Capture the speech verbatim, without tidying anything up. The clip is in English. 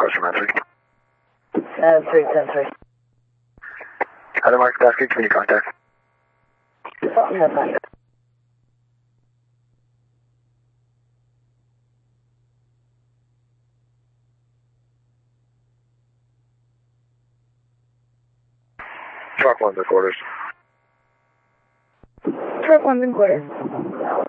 request from Anthony. Uh, three ten three. Other Mark Basket, community contact. Oh, no, fine. Truck one's in quarters. Truck one's in quarters.